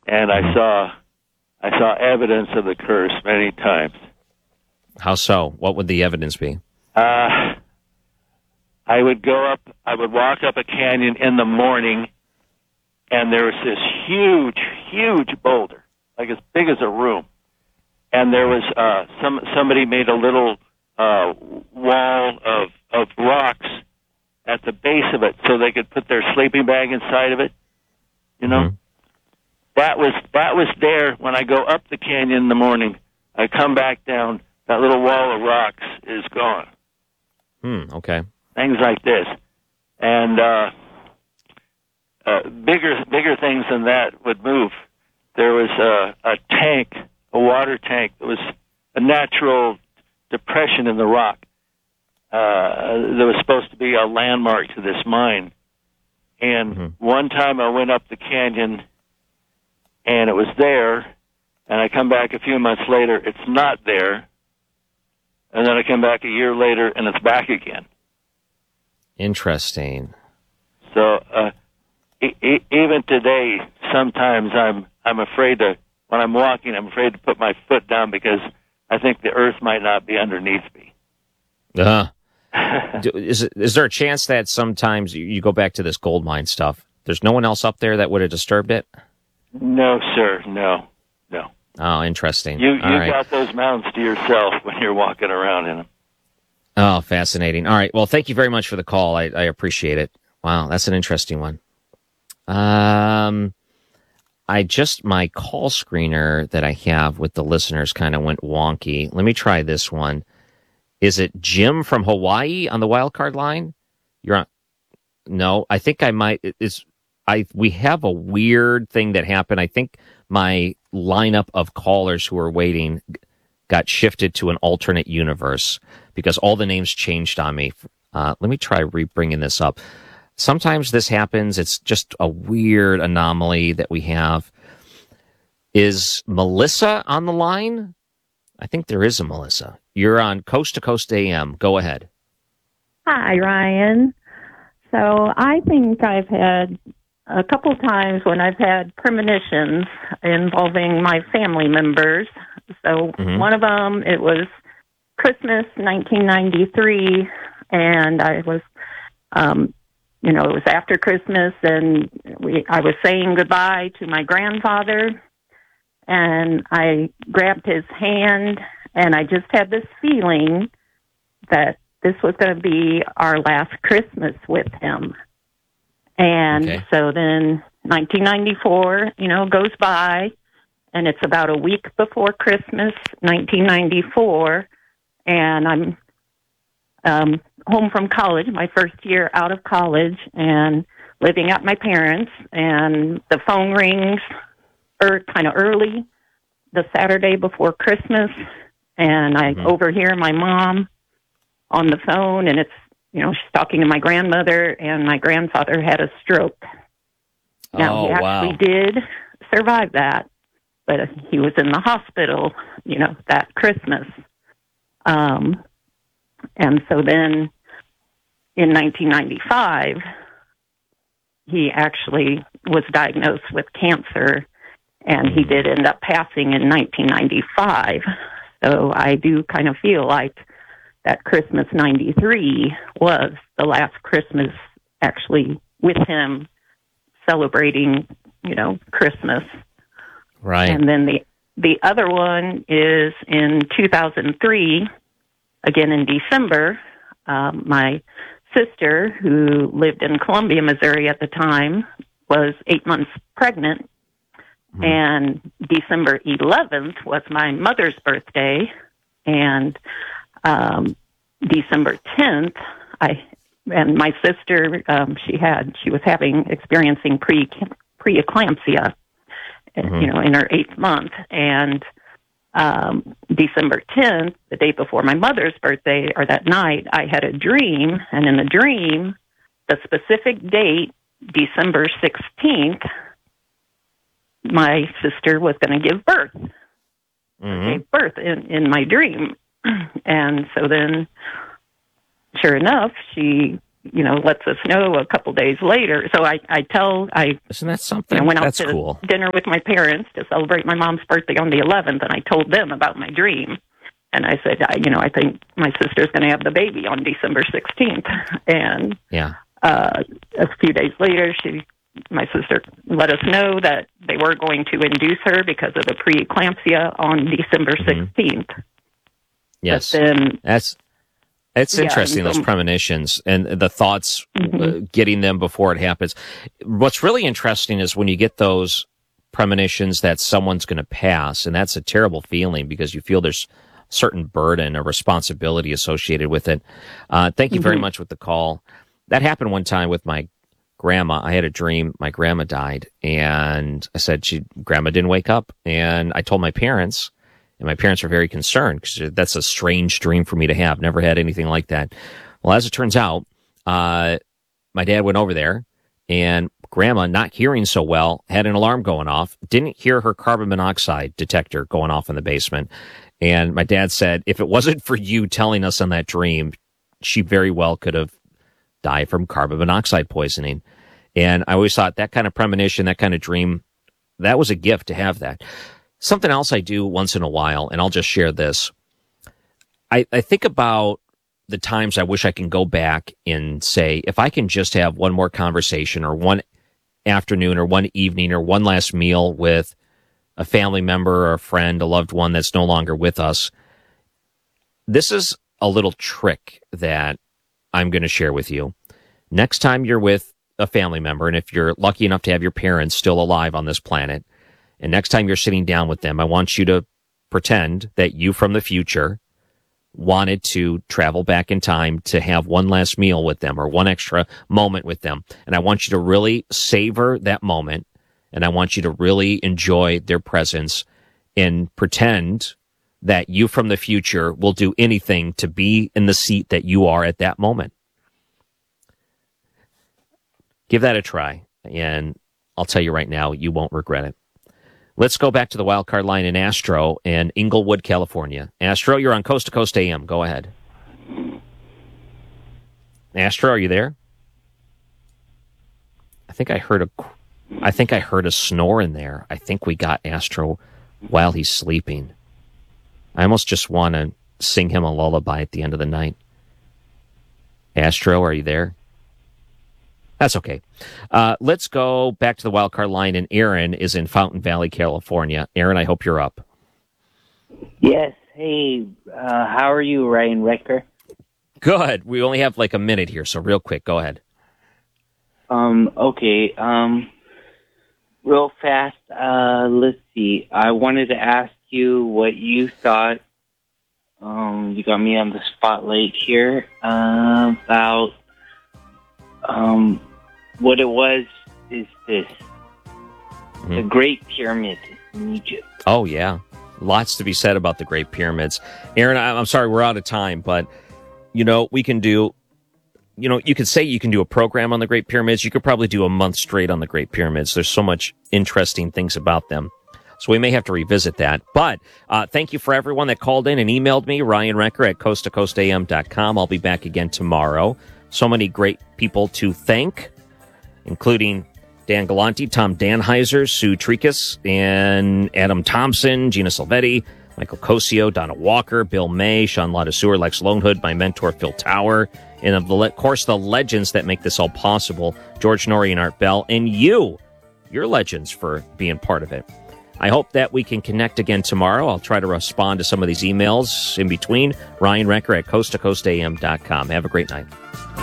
and I saw evidence of the curse many times. How so? What would the evidence be? I would walk up a canyon in the morning, and there was this huge boulder, like as big as a room. And there was somebody made a little wall of rocks at the base of it, so they could put their sleeping bag inside of it. You know, that was there when I go up the canyon in the morning. I come back down, that little wall of rocks is gone. Okay. Things like this, and bigger things than that would move. There was a tank, a water tank. There was a natural depression in the rock. There was supposed to be a landmark to this mine. And one time I went up the canyon, and it was there, and I come back a few months later, it's not there. And then I come back a year later, and it's back again. Interesting. So even today, sometimes I'm afraid to, when I'm walking, I'm afraid to put my foot down because I think the earth might not be underneath me. Is there a chance that sometimes you go back to this gold mine stuff? There's no one else up there that would have disturbed it? No, sir. No. Oh, interesting. You got those mountains to yourself when you're walking around in them. Oh, fascinating. All right. Well, thank you very much for the call. I appreciate it. Wow, that's an interesting one. My call screener that I have with the listeners kind of went wonky. Let me try this one. Is it Jim from Hawaii on the wild card line? You're on. No, I think I might. We have a weird thing that happened. I think my lineup of callers who are waiting got shifted to an alternate universe because all the names changed on me. Let me try bringing this up. Sometimes this happens. It's just a weird anomaly that we have. Is Melissa on the line? I think there is a Melissa. You're on Coast to Coast AM. Go ahead. Hi, Ryan. So I think I've had a couple times when I've had premonitions involving my family members. So one of them, it was Christmas 1993, and I was, it was after Christmas, and I was saying goodbye to my grandfather, and I grabbed his hand, and I just had this feeling that this was going to be our last Christmas with him. And so then 1994, goes by, and it's about a week before Christmas, 1994, and I'm home from college, my first year out of college, and living at my parents', and the phone rings kind of early the Saturday before Christmas, and I overhear my mom on the phone, and it's, she's talking to my grandmother, and my grandfather had a stroke. Now, he actually did survive that, but he was in the hospital, that Christmas. And so then in 1995, he actually was diagnosed with cancer, and he did end up passing in 1995. So I do kind of feel like that Christmas 93 was the last Christmas actually with him celebrating, Christmas. Right. And then the other one is in 2003, again in December. My sister, who lived in Columbia, Missouri at the time, was 8 months pregnant. And December 11th was my mother's birthday. And December 10th, and my sister, she was experiencing preeclampsia, in her 8th month. And December 10th, the day before my mother's birthday, or that night, I had a dream, and in the dream, the specific date, December 16th, my sister was going to give birth. Gave birth in my dream. And so then, sure enough, she lets us know a couple days later. So I Isn't that something? went out That's to cool. dinner with my parents to celebrate my mom's birthday on the 11th, and I told them about my dream. And I said, I think my sister's going to have the baby on December 16th. And Yeah. a few days later, my sister let us know that they were going to induce her because of the preeclampsia on December 16th. Yes. But then, it's interesting, those premonitions and the thoughts, getting them before it happens. What's really interesting is when you get those premonitions that someone's going to pass, and that's a terrible feeling because you feel there's certain burden or responsibility associated with it. Thank you very much with the call. That happened one time with my grandma. I had a dream. My grandma died, and I said grandma didn't wake up, and I told my parents, and my parents were very concerned because that's a strange dream for me to have. Never had anything like that. Well, as it turns out, my dad went over there, and grandma, not hearing so well, had an alarm going off, didn't hear her carbon monoxide detector going off in the basement. And my dad said, if it wasn't for you telling us on that dream, she very well could have died from carbon monoxide poisoning. And I always thought that kind of premonition, that kind of dream, that was a gift to have that. Something else I do once in a while, and I'll just share this. I think about the times I wish I can go back and say, if I can just have one more conversation or one afternoon or one evening or one last meal with a family member or a friend, a loved one that's no longer with us. This is a little trick that I'm going to share with you. Next time you're with a family member, and if you're lucky enough to have your parents still alive on this planet, and next time you're sitting down with them, I want you to pretend that you from the future wanted to travel back in time to have one last meal with them or one extra moment with them. And I want you to really savor that moment. And I want you to really enjoy their presence and pretend that you from the future will do anything to be in the seat that you are at that moment. Give that a try. And I'll tell you right now, you won't regret it. Let's go back to the wildcard line in Astro in Inglewood, California. Astro, you're on Coast to Coast AM. Go ahead. Astro, are you there? I think I heard a snore in there. I think we got Astro while he's sleeping. I almost just want to sing him a lullaby at the end of the night. Astro, are you there? That's okay. Let's go back to the wildcard line, and Aaron is in Fountain Valley, California. Aaron, I hope you're up. Yes. Hey, how are you, Ryan Wrecker? Good. We only have like a minute here, so real quick, go ahead. Okay. Real fast, let's see. I wanted to ask you what you thought. You got me on the spotlight here, about, what it was is this. The Great Pyramids in Egypt. Oh, yeah. Lots to be said about the Great Pyramids. Aaron, I'm sorry, we're out of time, but, we can do, you could say you can do a program on the Great Pyramids. You could probably do a month straight on the Great Pyramids. There's so much interesting things about them. So we may have to revisit that. But thank you for everyone that called in and emailed me, Ryan Wrecker at coasttocoastam.com. I'll be back again tomorrow. So many great people to thank, including Dan Galanti, Tom Danheiser, Sue Trikas, and Adam Thompson, Gina Silvetti, Michael Cosio, Donna Walker, Bill May, Sean Ladaseur, Lex Lonehood, my mentor, Phil Tower, and of course, the legends that make this all possible, George Norrie and Art Bell, and you're legends for being part of it. I hope that we can connect again tomorrow. I'll try to respond to some of these emails in between. Ryan Wrecker at coasttocoastam.com. Have a great night.